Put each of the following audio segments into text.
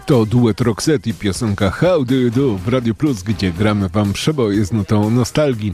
To duet Roxette i piosenka How Do You Do w Radio Plus, gdzie gramy wam przeboje z nutą nostalgii.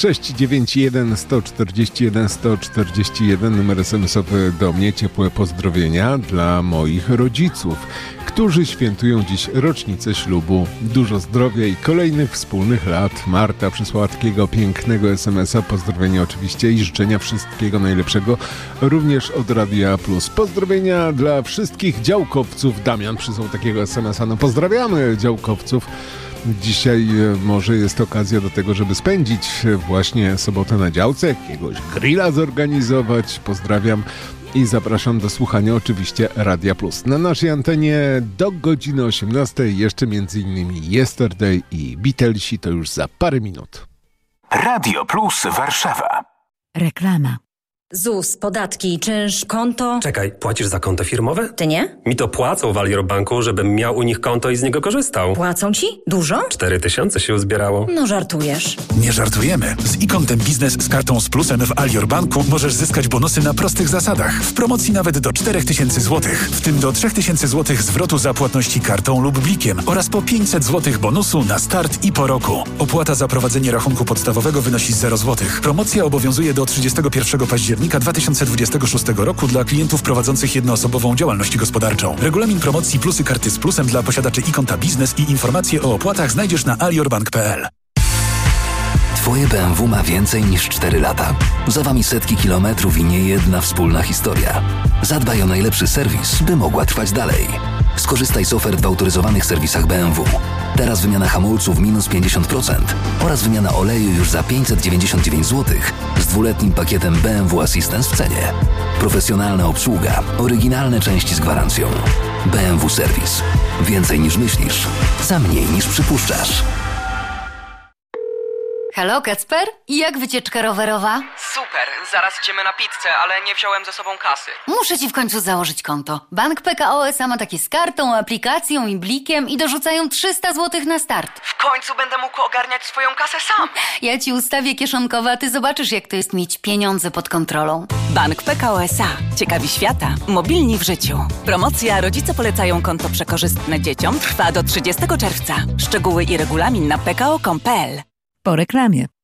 691 141 141, numer SMS-owy do mnie, ciepłe pozdrowienia dla moich rodziców, którzy świętują dziś rocznicę ślubu. Dużo zdrowia i kolejnych wspólnych lat. Marta przysłała takiego pięknego SMS-a, pozdrowienia oczywiście i życzenia wszystkiego najlepszego, również od Radia Plus. Pozdrowienia dla wszystkich działkowców. Damian przysłał takiego SMS-a. No pozdrawiamy działkowców. Dzisiaj może jest okazja do tego, żeby spędzić właśnie sobotę na działce, jakiegoś grilla zorganizować. Pozdrawiam i zapraszam do słuchania oczywiście Radia Plus. Na naszej antenie do godziny 18 jeszcze m.in. Yesterday i Beatlesi, to już za parę minut. Radio Plus Warszawa. Reklama. ZUS, podatki, czynsz, konto. Czekaj, płacisz za konto firmowe? Ty nie? Mi to płacą w Alior Banku, żebym miał u nich konto i z niego korzystał. Płacą ci? Dużo? 4000 się uzbierało. No żartujesz. Nie żartujemy. Z iKontem Biznes z kartą z plusem w Alior Banku możesz zyskać bonusy na prostych zasadach. W promocji nawet do 4000 zł. W tym do 3000 zł zwrotu za płatności kartą lub blikiem oraz po 500 zł bonusu na start i po roku. Opłata za prowadzenie rachunku podstawowego wynosi 0 zł. Promocja obowiązuje do 31 października 2026 roku dla klientów prowadzących jednoosobową działalność gospodarczą. Regulamin promocji plusy karty z plusem dla posiadaczy iKonta Biznes i informacje o opłatach znajdziesz na aliorbank.pl. Twoje BMW ma więcej niż 4 lata. Za wami setki kilometrów i niejedna wspólna historia. Zadbaj o najlepszy serwis, by mogła trwać dalej. Skorzystaj z ofert w autoryzowanych serwisach BMW. Teraz wymiana hamulców minus 50% oraz wymiana oleju już za 599 zł z 2-letnim pakietem BMW Assistance w cenie. Profesjonalna obsługa, oryginalne części z gwarancją. BMW Serwis. Więcej niż myślisz, za mniej niż przypuszczasz. Halo, Kacper? Jak wycieczka rowerowa? Super, zaraz idziemy na pizzę, ale nie wziąłem ze sobą kasy. Muszę ci w końcu założyć konto. Bank PKO SA ma takie z kartą, aplikacją i blikiem i dorzucają 300 zł na start. W końcu będę mógł ogarniać swoją kasę sam. Ja ci ustawię kieszonkowe, a ty zobaczysz, jak to jest mieć pieniądze pod kontrolą. Bank PKO SA. Ciekawi świata. Mobilni w życiu. Promocja Rodzice polecają konto przekorzystne dzieciom trwa do 30 czerwca. Szczegóły i regulamin na pko.com.pl. Po reklamie.